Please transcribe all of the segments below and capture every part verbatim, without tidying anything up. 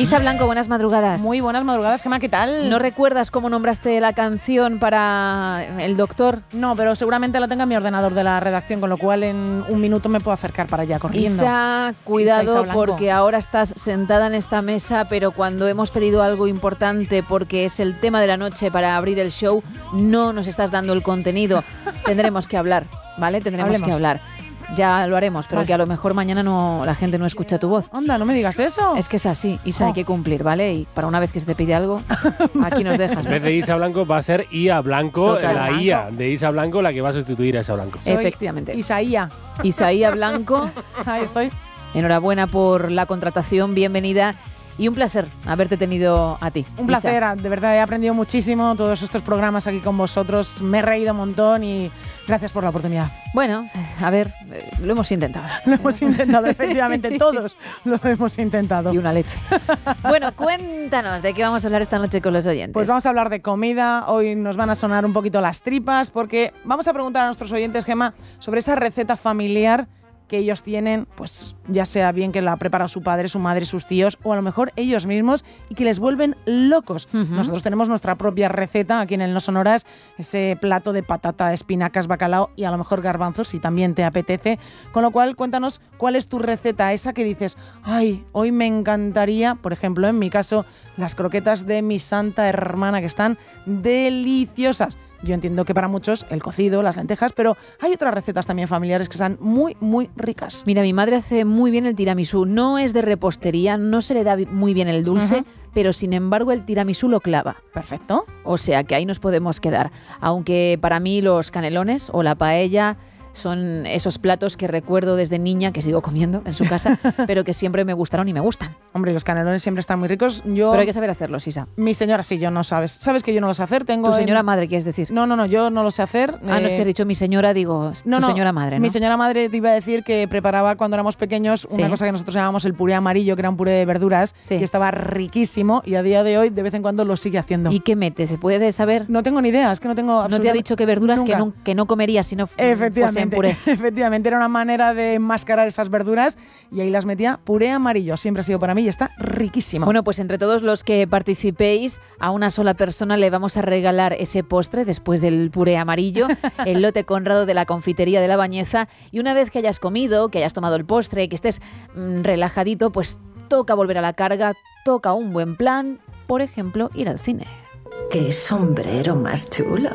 Isa Blanco, buenas madrugadas. Muy buenas madrugadas, Gemma, ¿qué tal? ¿No recuerdas cómo nombraste la canción para el doctor? No, pero seguramente la tenga en mi ordenador de la redacción, con lo cual en un minuto me puedo acercar para allá corriendo. Isa, cuidado, Isa, Isa porque ahora estás sentada en esta mesa, pero cuando hemos pedido algo importante, porque es el tema de la noche para abrir el show, no nos estás dando el contenido. Tendremos que hablar, ¿vale? Tendremos Hablemos. que hablar. Ya lo haremos, pero vale. que a lo mejor mañana no la gente no escucha tu voz. Anda, no me digas eso. Es que es así, Isa, Oh. hay que cumplir, ¿vale? Y para una vez que se te pide algo, aquí nos dejas. En vez de Isa Blanco va a ser Ia Blanco, Total. la I A de Isa Blanco, la que va a sustituir a Isa Blanco. Soy Efectivamente. Isaía. Isaía Blanco, Ahí estoy. enhorabuena por la contratación, bienvenida y un placer haberte tenido a ti. Un Isa. placer, de verdad, he aprendido muchísimo todos estos programas aquí con vosotros. Me he reído un montón y gracias por la oportunidad. Bueno, a ver, eh, lo hemos intentado. Lo hemos intentado, efectivamente, todos lo hemos intentado. Y una leche. Bueno, cuéntanos de qué vamos a hablar esta noche con los oyentes. Pues vamos a hablar de comida. Hoy nos van a sonar un poquito las tripas porque vamos a preguntar a nuestros oyentes, Gemma, sobre esa receta familiar que ellos tienen, pues ya sea bien que la prepara su padre, su madre, sus tíos, o a lo mejor ellos mismos, y que les vuelven locos. Uh-huh. Nosotros tenemos nuestra propia receta aquí en el No Sonoras, ese plato de patata, espinacas, bacalao y a lo mejor garbanzos, si también te apetece. Con lo cual, cuéntanos cuál es tu receta, esa que dices, ay, hoy me encantaría, por ejemplo, en mi caso, las croquetas de mi santa hermana, que están deliciosas. Yo entiendo que para muchos el cocido, las lentejas, pero hay otras recetas también familiares que están muy, muy ricas. Mira, mi madre hace muy bien el tiramisú. No es de repostería, no se le da muy bien el dulce, Uh-huh. pero sin embargo el tiramisú lo clava. Perfecto. O sea que ahí nos podemos quedar. Aunque para mí los canelones o la paella son esos platos que recuerdo desde niña, que sigo comiendo en su casa, pero que siempre me gustaron y me gustan. Hombre, los canelones siempre están muy ricos. Yo, Pero hay que saber hacerlos, Isa. mi señora, sí, yo no sabes. ¿Sabes que yo no lo sé hacer? Tengo Tu señora en- madre, ¿quieres decir? No, no, no, yo no lo sé hacer. Ah, no, es Eh, que has dicho mi señora, digo, No, tu no, señora madre, ¿no? Mi señora madre te iba a decir que preparaba cuando éramos pequeños una Sí. cosa que nosotros llamábamos el puré amarillo, que era un puré de verduras, Sí. que estaba riquísimo y a día de hoy de vez en cuando lo sigue haciendo. ¿Y qué mete? ¿Se puede saber? No tengo ni idea, es que no tengo ¿No te ha absolutamente- dicho que verduras que Nunca. no, que no comerías si no f- fuese en Efectivamente, puré? efectivamente, era una manera de enmascarar esas verduras y ahí las metía puré amarillo. Siempre ha sido para mí y está riquísimo. Bueno, pues entre todos los que participéis, a una sola persona le vamos a regalar ese postre después del puré amarillo, el lote Conrado de la confitería de La Bañeza, y una vez que hayas comido, que hayas tomado el postre, que estés mm, relajadito, pues toca volver a la carga, toca un buen plan, por ejemplo, ir al cine. ¡Qué sombrero más chulo!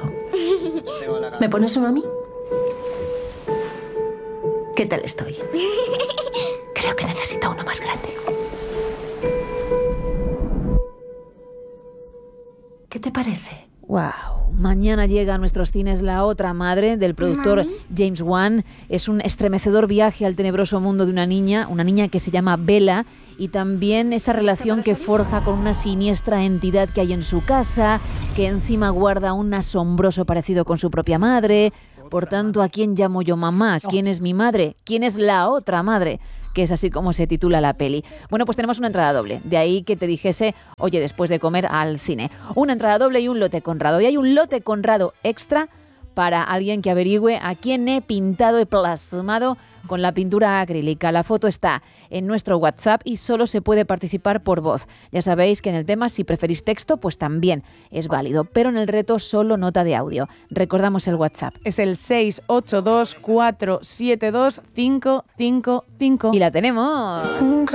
¿Me pones uno a mí? ¿Qué tal estoy? Creo que necesito uno más grande. ¿Qué te parece? Wow, mañana llega a nuestros cines La otra madre del productor ¿Mami? James Wan. Es un estremecedor viaje al tenebroso mundo de una niña, una niña que se llama Bella, y también esa relación que forja con una siniestra entidad que hay en su casa, que encima guarda un asombroso parecido con su propia madre. Por tanto, ¿a quién llamo yo mamá? ¿Quién es mi madre? ¿Quién es la otra madre? Que es así como se titula la peli. Bueno, pues tenemos una entrada doble. De ahí que te dijese, oye, después de comer al cine. Una entrada doble y un lote Conrado. Y hay un lote Conrado extra para alguien que averigüe a quién he pintado, he plasmado con la pintura acrílica. La foto está en nuestro WhatsApp y solo se puede participar por voz. Ya sabéis que en el tema, si preferís texto, pues también es válido, pero en el reto solo nota de audio. Recordamos el WhatsApp. Es el seis ocho dos cuatro siete dos cinco cinco cinco. Y la tenemos.